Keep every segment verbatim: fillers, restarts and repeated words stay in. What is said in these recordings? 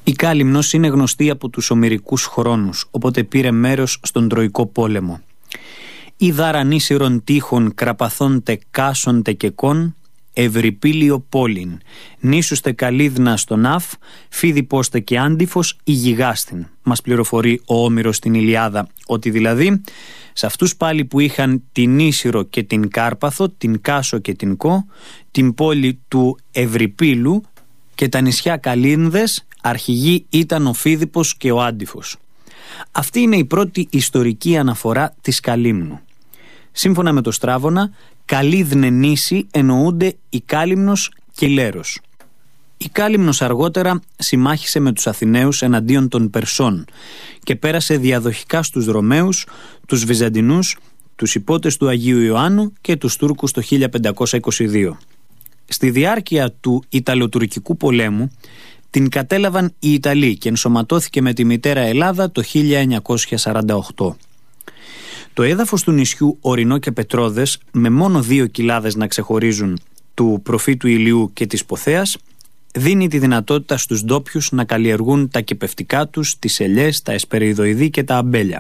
Η Κάλυμνος είναι γνωστή από τους ομηρικούς χρόνους, οπότε πήρε μέρος στον Τροϊκό πόλεμο. «Η δαρανίσιρον τείχων κραπαθώντε κάσονται και κον, ευρυπήλιο πόλην, νήσουστε καλύδνα στον αφ, φίδι πόστε και άντιφος η γιγάστην», μας πληροφορεί ο Όμηρος στην Ηλιάδα, ότι δηλαδή σε αυτούς πάλι που είχαν την Ίσυρο και την Κάρπαθο, την Κάσο και την Κο, την πόλη του Ευρυπήλου και τα νησιά Καλύνδες, αρχηγοί ήταν ο Φίδιπος και ο Άντιφος. Αυτή είναι η πρώτη ιστορική αναφορά της Καλύμνου. Σύμφωνα με το Στράβωνα, Καλύδνε νήσι εννοούνται η Κάλυμνος και η Λέρος. Η Κάλυμνος αργότερα συμμάχισε με τους Αθηναίους εναντίον των Περσών και πέρασε διαδοχικά στους Ρωμαίους, τους Βυζαντινούς, τους υπότες του Αγίου Ιωάννου και τους Τούρκους το χίλια πεντακόσια είκοσι δύο. Στη διάρκεια του Ιταλοτουρκικού πολέμου την κατέλαβαν οι Ιταλοί και ενσωματώθηκε με τη μητέρα Ελλάδα το χίλια εννιακόσια σαράντα οκτώ. Το έδαφος του νησιού Ορεινό και Πετρόδες, με μόνο δύο κοιλάδες να ξεχωρίζουν του προφήτου Ηλιού και της Ποθέας, δίνει τη δυνατότητα στους ντόπιους να καλλιεργούν τα κυπευτικά τους, τις ελιές, τα εσπεριδοειδή και τα αμπέλια.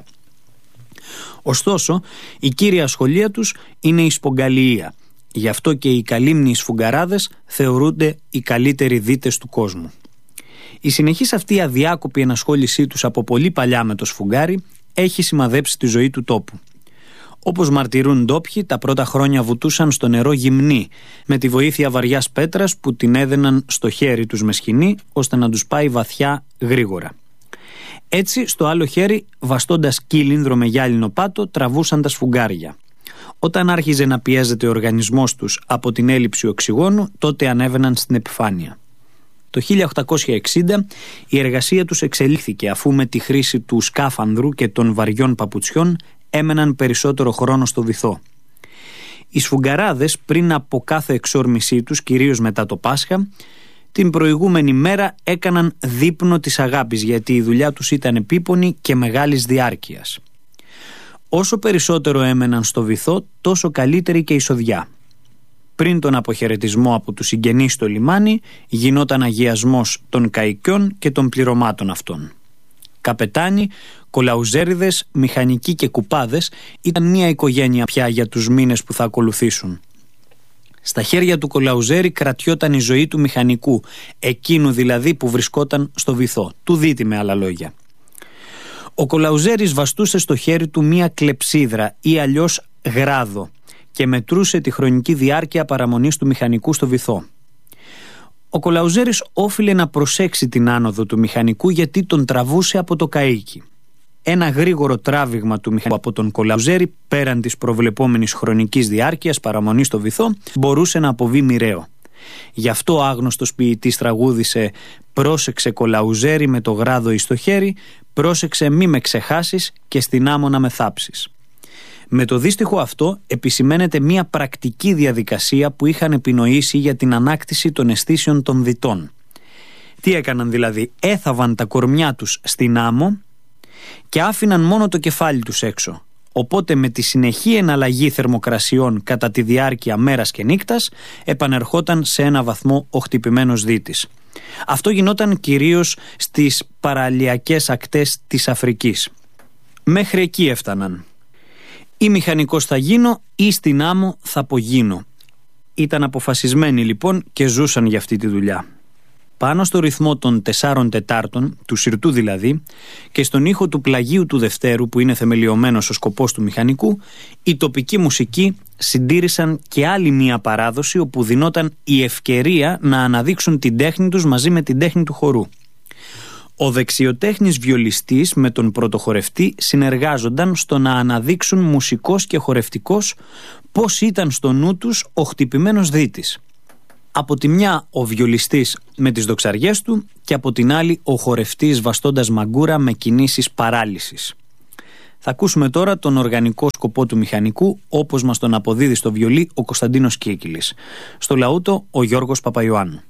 Ωστόσο, η κύρια σχολεία τους είναι η σπογκαλιεία. Γι' αυτό και οι καλύμνοι σφουγγαράδες θεωρούνται οι καλύτεροι δίτες του κόσμου. Η συνεχής αυτή αδιάκοπη ενασχόλησή τους από πολύ παλιά με το σφουγγάρι έχει σημαδέψει τη ζωή του τόπου. Όπως μαρτυρούν ντόπιοι, τα πρώτα χρόνια βουτούσαν στο νερό γυμνή, με τη βοήθεια βαριάς πέτρας που την έδαιναν στο χέρι τους με σκοινί, ώστε να τους πάει βαθιά γρήγορα. Έτσι, στο άλλο χέρι, βαστώντας κύλινδρο με γυάλινο πάτο, τραβούσαν τα σφουγγάρια. Όταν άρχιζε να πιέζεται ο οργανισμός τους από την έλλειψη οξυγόνου, τότε ανέβαιναν στην επιφάνεια. Το χίλια οκτακόσια εξήντα η εργασία τους εξελίχθηκε, αφού με τη χρήση του σκάφανδρου και των βαριών παπουτσιών έμεναν περισσότερο χρόνο στο βυθό. Οι σφουγγαράδες, πριν από κάθε εξόρμησή τους, κυρίως μετά το Πάσχα, την προηγούμενη μέρα έκαναν δείπνο της αγάπης, γιατί η δουλειά τους ήταν επίπονη και μεγάλης διάρκειας. Όσο περισσότερο έμεναν στο βυθό, τόσο καλύτερη και η εισοδιά. Πριν τον αποχαιρετισμό από τους συγγενείς στο λιμάνι, γινόταν αγιασμός των καϊκιών και των πληρωμάτων αυτών. Καπετάνοι, κολαουζέριδες, μηχανικοί και κουπάδες ήταν μια οικογένεια πια για τους μήνες που θα ακολουθήσουν. Στα χέρια του κολαουζέρι κρατιόταν η ζωή του μηχανικού, εκείνου δηλαδή που βρισκόταν στο βυθό, του δίτη με άλλα λόγια. Ο κολαουζέρης βαστούσε στο χέρι του μια κλεψίδρα ή αλλιώς γράδο και μετρούσε τη χρονική διάρκεια παραμονής του μηχανικού στο βυθό. Ο κολαουζέρης όφιλε να προσέξει την άνοδο του μηχανικού, γιατί τον τραβούσε από το καΐκι. Ένα γρήγορο τράβηγμα του μηχανικού από τον κολαουζέρι, πέραν της προβλεπόμενης χρονικής διάρκειας παραμονής στο βυθό, μπορούσε να αποβεί μοιραίο. Γι' αυτό ο άγνωστος ποιητής τραγούδισε «Πρόσεξε κολαουζέρι με το γράδο εις το χέρι, πρόσεξε μη με ξεχάσεις και στην άμμο να με θάψεις». Με το δύστιχο αυτό επισημαίνεται μια πρακτική διαδικασία που είχαν επινοήσει για την ανάκτηση των αισθήσεων των διτών. Τι έκαναν δηλαδή? Έθαβαν τα κορμιά τους στην άμμο και άφηναν μόνο το κεφάλι τους έξω. Οπότε με τη συνεχή εναλλαγή θερμοκρασιών κατά τη διάρκεια μέρας και νύκτας επανερχόταν σε ένα βαθμό ο χτυπημένος δίτης. Αυτό γινόταν κυρίως στις παραλιακές ακτές της Αφρικής. Μέχρι εκεί έφταναν. Ή μηχανικός θα γίνω ή στην άμμο θα απογίνω. Ήταν αποφασισμένοι λοιπόν και ζούσαν για αυτή τη δουλειά. Πάνω στο ρυθμό των τεσσάρων τετάρτων, του συρτού δηλαδή, και στον ήχο του πλαγίου του Δευτέρου που είναι θεμελιωμένος ο σκοπός του μηχανικού, οι τοπικοί μουσικοί συντήρησαν και άλλη μία παράδοση όπου δινόταν η ευκαιρία να αναδείξουν την τέχνη τους μαζί με την τέχνη του χορού. Ο δεξιοτέχνης βιολιστής με τον πρωτοχορευτή συνεργάζονταν στο να αναδείξουν μουσικός και χορευτικός πώς ήταν στο νου τους ο χτυπημένος δίτης. Από τη μια ο βιολιστής με τις δοξαριές του και από την άλλη ο χορευτής βαστώντας μαγκούρα με κινήσεις παράλυσης. Θα ακούσουμε τώρα τον οργανικό σκοπό του μηχανικού όπως μας τον αποδίδει στο βιολί ο Κωνσταντίνος Κίκυλης. Στο λαούτο ο Γιώργος Παπαϊωάννου.